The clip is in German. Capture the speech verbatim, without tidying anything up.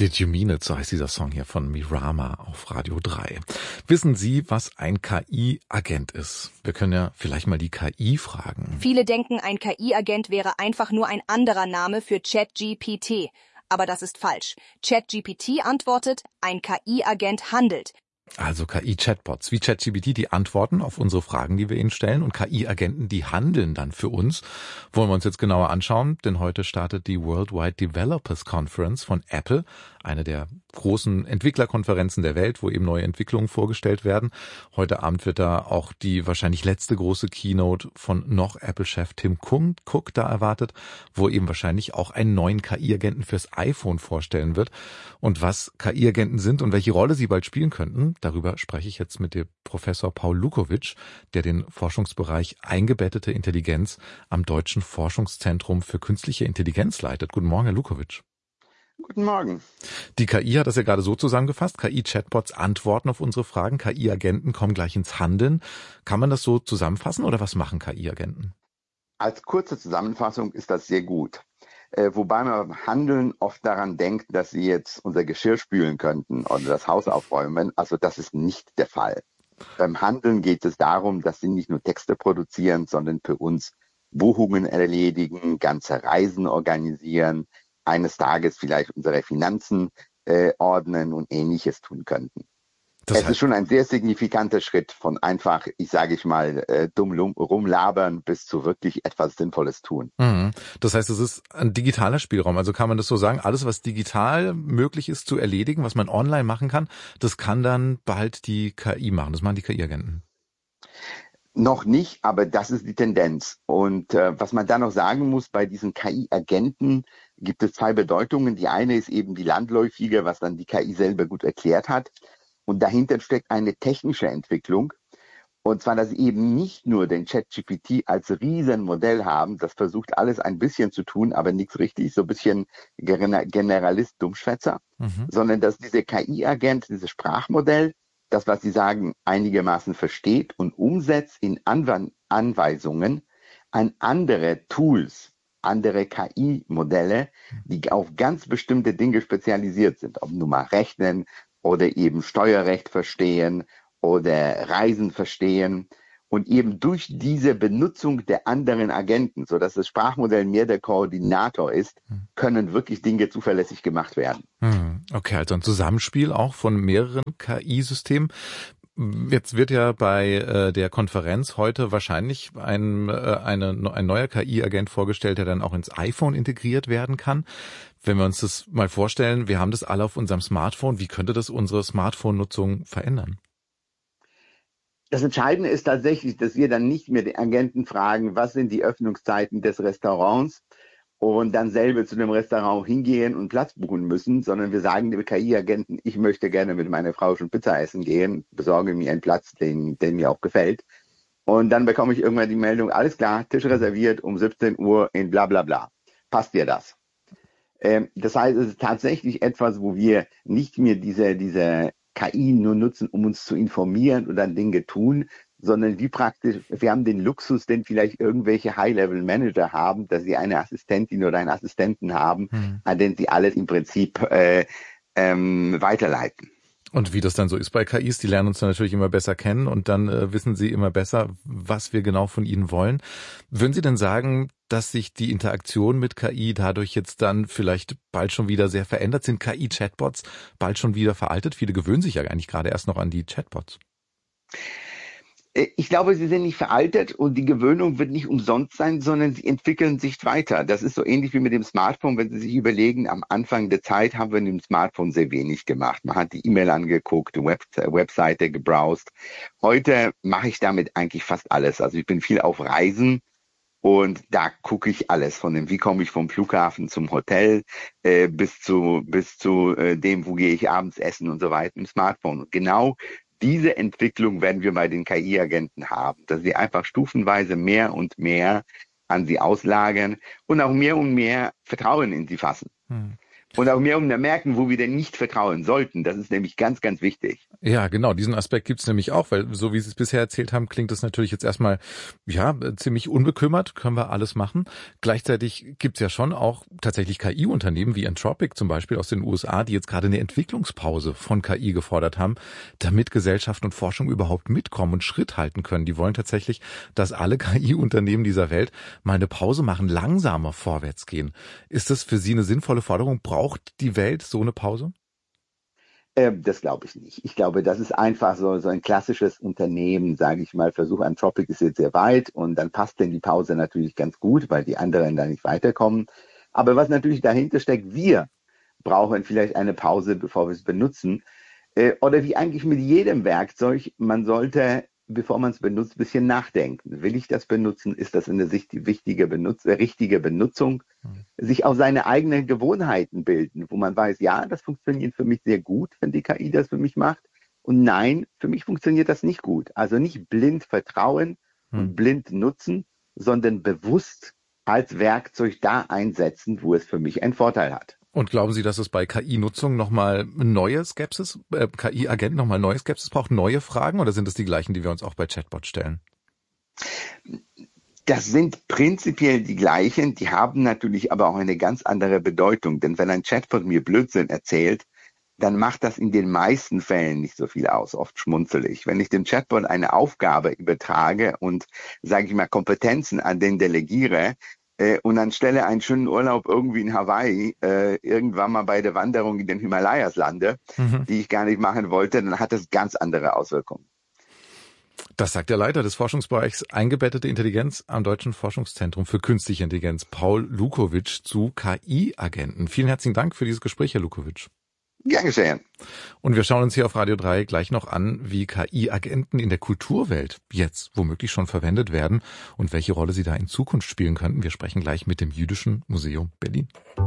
Did You Mean It, so heißt dieser Song hier von Mirama auf Radio drei. Wissen Sie, was ein K I-Agent ist? Wir können ja vielleicht mal die K I fragen. Viele denken, ein K I-Agent wäre einfach nur ein anderer Name für ChatGPT. Aber das ist falsch. ChatGPT antwortet, ein K I-Agent handelt. Also K I-Chatbots wie ChatGPT, die antworten auf unsere Fragen, die wir ihnen stellen, und K I-Agenten, die handeln dann für uns. Wollen wir uns jetzt genauer anschauen, denn heute startet die Worldwide Developers Conference von Apple, eine der großen Entwicklerkonferenzen der Welt, wo eben neue Entwicklungen vorgestellt werden. Heute Abend wird da auch die wahrscheinlich letzte große Keynote von noch Apple-Chef Tim Cook da erwartet, wo eben wahrscheinlich auch einen neuen K I-Agenten fürs iPhone vorstellen wird. Und was K I-Agenten sind und welche Rolle sie bald spielen könnten, darüber spreche ich jetzt mit dem Professor Paul Lukowitsch, der den Forschungsbereich eingebettete Intelligenz am Deutschen Forschungszentrum für künstliche Intelligenz leitet. Guten Morgen, Herr Lukowitsch. Guten Morgen. Die K I hat das ja gerade so zusammengefasst. K I-Chatbots antworten auf unsere Fragen. K I-Agenten kommen gleich ins Handeln. Kann man das so zusammenfassen oder was machen K I-Agenten? Als kurze Zusammenfassung ist das sehr gut. Äh, wobei man beim Handeln oft daran denkt, dass sie jetzt unser Geschirr spülen könnten oder das Haus aufräumen. Also das ist nicht der Fall. Beim Handeln geht es darum, dass sie nicht nur Texte produzieren, sondern für uns Buchungen erledigen, ganze Reisen organisieren, eines Tages vielleicht unsere Finanzen äh, ordnen und Ähnliches tun könnten. Das es heißt, ist schon ein sehr signifikanter Schritt von einfach, ich sage ich mal, äh, dumm rumlabern bis zu wirklich etwas Sinnvolles tun. Mhm. Das heißt, es ist ein digitaler Spielraum. Also kann man das so sagen, alles, was digital möglich ist zu erledigen, was man online machen kann, das kann dann bald die K I machen. Das machen die K I-Agenten. Noch nicht, aber das ist die Tendenz. Und äh, was man da noch sagen muss, bei diesen K I-Agenten gibt es zwei Bedeutungen. Die eine ist eben die landläufige, was dann die K I selber gut erklärt hat. Und dahinter steckt eine technische Entwicklung. Und zwar, dass sie eben nicht nur den ChatGPT als Riesenmodell haben, das versucht alles ein bisschen zu tun, aber nichts richtig, so ein bisschen Generalist, Dummschwätzer, mhm. sondern dass dieser K I-Agent, dieses Sprachmodell, das, was Sie sagen, einigermaßen versteht und umsetzt in Anw- Anweisungen an andere Tools, andere K I-Modelle, die auf ganz bestimmte Dinge spezialisiert sind, ob nun mal Rechnen oder eben Steuerrecht verstehen oder Reisen verstehen. Und eben durch diese Benutzung der anderen Agenten, sodass das Sprachmodell mehr der Koordinator ist, können wirklich Dinge zuverlässig gemacht werden. Okay, also ein Zusammenspiel auch von mehreren K I-Systemen. Jetzt wird ja bei äh, der Konferenz heute wahrscheinlich ein, äh, eine, ein neuer K I-Agent vorgestellt, der dann auch ins iPhone integriert werden kann. Wenn wir uns das mal vorstellen, wir haben das alle auf unserem Smartphone. Wie könnte das unsere Smartphone-Nutzung verändern? Das Entscheidende ist tatsächlich, dass wir dann nicht mehr den Agenten fragen, was sind die Öffnungszeiten des Restaurants und dann selber zu dem Restaurant hingehen und Platz buchen müssen, sondern wir sagen dem K I-Agenten, ich möchte gerne mit meiner Frau schon Pizza essen gehen, besorge mir einen Platz, den, den mir auch gefällt. Und dann bekomme ich irgendwann die Meldung, alles klar, Tisch reserviert um siebzehn Uhr in bla bla bla. Passt dir das? Ähm, das heißt, es ist tatsächlich etwas, wo wir nicht mehr diese, diese K I nur nutzen, um uns zu informieren und dann Dinge tun, sondern wie praktisch, wir haben den Luxus, den vielleicht irgendwelche High-Level-Manager haben, dass sie eine Assistentin oder einen Assistenten haben, hm. an den sie alles im Prinzip äh, ähm, weiterleiten. Und wie das dann so ist bei K Is, die lernen uns dann natürlich immer besser kennen und dann äh, wissen sie immer besser, was wir genau von ihnen wollen. Würden Sie denn sagen, dass sich die Interaktion mit K I dadurch jetzt dann vielleicht bald schon wieder sehr verändert? Sind K I-Chatbots bald schon wieder veraltet? Viele gewöhnen sich ja eigentlich gerade erst noch an die Chatbots. Ich glaube, sie sind nicht veraltet und die Gewöhnung wird nicht umsonst sein, sondern sie entwickeln sich weiter. Das ist so ähnlich wie mit dem Smartphone, wenn Sie sich überlegen, am Anfang der Zeit haben wir mit dem Smartphone sehr wenig gemacht. Man hat die E-Mail angeguckt, die Web Webseite gebrowst. Heute mache ich damit eigentlich fast alles. Also ich bin viel auf Reisen und da gucke ich alles, von dem, wie komme ich vom Flughafen zum Hotel äh, bis zu bis zu äh, dem, wo gehe ich abends essen und so weiter im Smartphone. Und genau diese Entwicklung werden wir bei den K I-Agenten haben, dass sie einfach stufenweise mehr und mehr an sie auslagern und auch mehr und mehr Vertrauen in sie fassen. Hm. Und auch mehr um zu merken, wo wir denn nicht vertrauen sollten. Das ist nämlich ganz, ganz wichtig. Ja, genau. Diesen Aspekt gibt's nämlich auch, weil so wie Sie es bisher erzählt haben, klingt es natürlich jetzt erstmal ja ziemlich unbekümmert. Können wir alles machen. Gleichzeitig gibt's ja schon auch tatsächlich K I-Unternehmen wie Anthropic zum Beispiel aus den U S A, die jetzt gerade eine Entwicklungspause von K I gefordert haben, damit Gesellschaft und Forschung überhaupt mitkommen und Schritt halten können. Die wollen tatsächlich, dass alle K I-Unternehmen dieser Welt mal eine Pause machen, langsamer vorwärts gehen. Ist das für Sie eine sinnvolle Forderung? Braucht die Welt so eine Pause? Äh, das glaube ich nicht. Ich glaube, das ist einfach so, so ein klassisches Unternehmen, sage ich mal. Versuch Anthropic ist jetzt sehr weit und dann passt denn die Pause natürlich ganz gut, weil die anderen da nicht weiterkommen. Aber was natürlich dahinter steckt, wir brauchen vielleicht eine Pause, bevor wir es benutzen. Äh, oder wie eigentlich mit jedem Werkzeug, man sollte, bevor man es benutzt, ein bisschen nachdenken. Will ich das benutzen? Ist das in der Sicht die wichtige Benutz- äh, richtige Benutzung? Mhm. Sich auch seine eigenen Gewohnheiten bilden, wo man weiß, ja, das funktioniert für mich sehr gut, wenn die K I das für mich macht. Und nein, für mich funktioniert das nicht gut. Also nicht blind vertrauen mhm. und blind nutzen, sondern bewusst als Werkzeug da einsetzen, wo es für mich einen Vorteil hat. Und glauben Sie, dass es bei K I-Nutzung nochmal neue Skepsis, äh, K I-Agenten nochmal neue Skepsis braucht, neue Fragen, oder sind es die gleichen, die wir uns auch bei Chatbots stellen? Das sind prinzipiell die gleichen, die haben natürlich aber auch eine ganz andere Bedeutung. Denn wenn ein Chatbot mir Blödsinn erzählt, dann macht das in den meisten Fällen nicht so viel aus, oft schmunzel ich. Wenn ich dem Chatbot eine Aufgabe übertrage und, sage ich mal, Kompetenzen an den delegiere, Äh, und anstelle einen schönen Urlaub irgendwie in Hawaii äh, irgendwann mal bei der Wanderung in den Himalayas lande, mhm. die ich gar nicht machen wollte, dann hat das ganz andere Auswirkungen. Das sagt der Leiter des Forschungsbereichs Eingebettete Intelligenz am Deutschen Forschungszentrum für Künstliche Intelligenz, Paul Lukowitsch, zu K I-Agenten. Vielen herzlichen Dank für dieses Gespräch, Herr Lukowitsch. Gern geschehen. Und wir schauen uns hier auf Radio drei gleich noch an, wie K I-Agenten in der Kulturwelt jetzt womöglich schon verwendet werden und welche Rolle sie da in Zukunft spielen könnten. Wir sprechen gleich mit dem Jüdischen Museum Berlin.